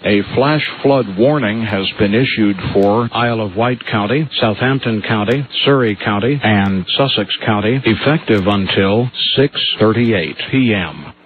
A flash flood warning has been issued for Isle of Wight County, Southampton County, Surrey County, and Sussex County, effective until 6:38 p.m.